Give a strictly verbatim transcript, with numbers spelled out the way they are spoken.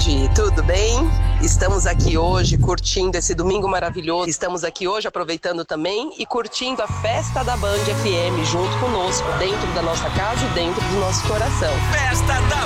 tarde, tudo bem? Estamos aqui hoje curtindo esse domingo maravilhoso. Estamos aqui hoje aproveitando também e curtindo a festa da Band F M junto conosco, dentro da nossa casa e dentro do nosso coração. Festa da